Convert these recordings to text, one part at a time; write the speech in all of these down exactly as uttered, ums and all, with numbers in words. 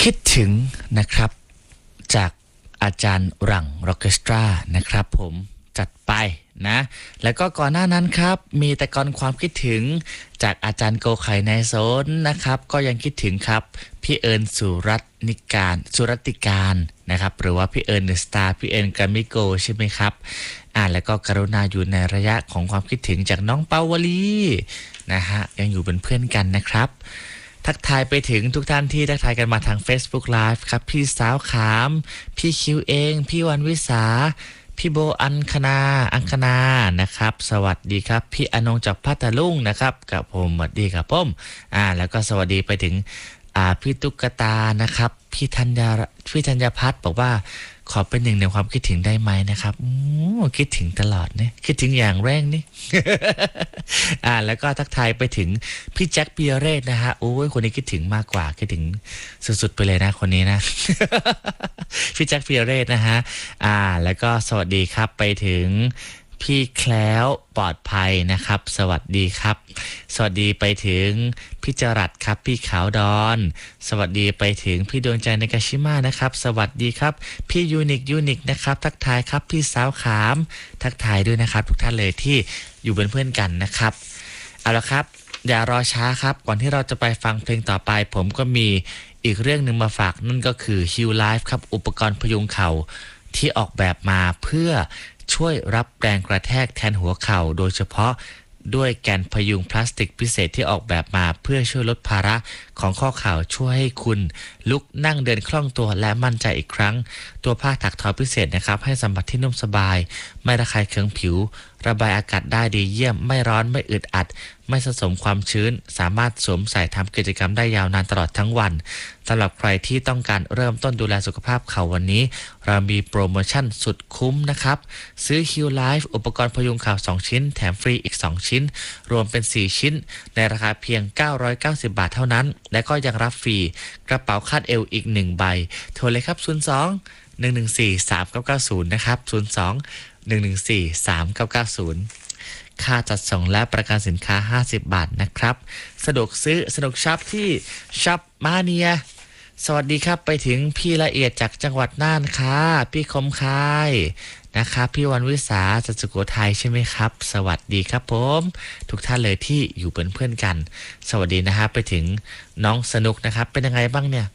คิดถึงนะครับจากอาจารย์หลังร็อกเคสตรานะครับผมจัดไปนะแล้วก็ก่อนหน้านั้นครับมีแต่ก่อนความคิดถึงจากอาจารย์โกไข่ในโซนนะครับก็ยังคิดถึงครับพี่เอิญสุรัตนิการสุรัติการนะครับหรือว่าพี่เอิญเดอะสตาร์พี่เอิญกามิโกใช่ไหมครับอ่าแล้วก็กรุณาอยู่ในระยะของความคิดถึงจากน้องเปาวลีนะฮะยังอยู่เป็นเพื่อนกันนะครับทักทายไปถึงทุกท่านที่ทักทายกันมาทาง Facebook Live ครับพี่สาวขามพี่คิวเองพี่วันวิสาพี่โบอังคณาอังคณานะครับสวัสดีครับพี่อนงจากพัทลุงนะครับกับผมสวัสดีครับผมอ่าแล้วก็สวัสดีไปถึงอ่าพี่ตุ๊กตานะครับพี่ธัญญาพี่ธัญพัฒน์บอกว่าขอเป็นหนึ่งในความคิดถึงได้ไหมนะครับอือคิดถึงตลอดเนี่ยคิดถึงอย่างแรงนี่ อ่าแล้วก็ทักทายไปถึงพี่แจ็คเปียเรตนะฮะโอ้ยคนนี้คิดถึงมากกว่าคิดถึงสุดๆไปเลยนะคนนี้นะ พี่แจ็คเปียเรตนะฮะอ่าแล้วก็สวัสดีครับไปถึงพี่แคล้วปลอดภัยนะครับสวัสดีครับสวัสดีไปถึงพี่จรัสครับพี่ขาวดอนสวัสดีไปถึงพี่ดวงใจในกาชิมานะครับสวัสดีครับพี่ยูนิคยูนิคนะครับทักทายครับพี่สาวขามทักทายด้วยนะครับทุกท่านเลยที่อยู่เป็นเพื่อนกันนะครับเอาละครับอย่ารอช้าครับก่อนที่เราจะไปฟังเพลงต่อไปผมก็มีอีกเรื่องนึงมาฝากนั่นก็คือ Heal Life ครับอุปกรณ์พยุงเข่าที่ออกแบบมาเพื่อช่วยรับแรงกระแทกแทนหัวเข่าโดยเฉพาะด้วยแกนพยุงพลาสติกพิเศษที่ออกแบบมาเพื่อช่วยลดภาระของข้อเข่าช่วยให้คุณลุกนั่งเดินคล่องตัวและมั่นใจอีกครั้งตัวผ้าถักทอพิเศษนะครับให้สัมผัสที่นุ่มสบายไม่ระคายเคืองผิวระบายอากาศได้ดีเยี่ยมไม่ร้อนไม่อึดอัดไม่สะสมความชื้นสามารถสวมใส่ทำกิจกรรมได้ยาวนานตลอดทั้งวันสำหรับใครที่ต้องการเริ่มต้นดูแลสุขภาพเข่าวันนี้เรามีโปรโมชั่นสุดคุ้มนะครับซื้อ Heal Life อุปกรณ์พยุงเข่าสองชิ้นแถมฟรีอีกสองชิ้นรวมเป็นสี่ชิ้นในราคาเพียงเก้าร้อยเก้าสิบบาทเท่านั้นและก็ยังรับฟรีกระเป๋าคาดเอวอีกหนึ่งใบโทรเลยครับศูนย์ สอง หนึ่ง หนึ่ง สี่ สาม เก้า เก้า ศูนย์นะครับศูนย์ สอง หนึ่ง หนึ่ง สี่ สาม เก้า เก้า ศูนย์ค่าจัดส่งและประกันสินค้าห้าสิบบาทนะครับสะดวกซื้อสะดวกช็อปที่ช็อปมาเนียสวัสดีครับไปถึงพี่ละเอียดจากจังหวัดน่านค่ะพี่คมคายนะครับพี่วันวิสาจากสุโขทัยใช่ไหมครับสวัสดีครับผมทุกท่านเลยที่อยู่เป็นเพื่อนกันสวัสดีนะฮะไปถึงน้องสนุกนะครับเป็นยังไงบ้างเนี่ย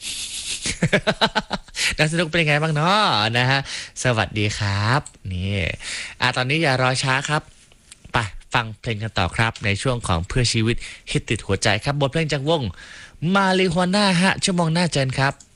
น้องสนุกเป็นยังไงบ้างเนาะนะฮะสวัสดีครับนี่อ่ะตอนนี้อย่ารอช้าครับไปฟังเพลงกันต่อครับในช่วงของเพื่อชีวิตฮิตติดหัวใจครับบทเพลงจากวงมาริฮวาน่าฮะชั่วโมงหน้าเจนครับ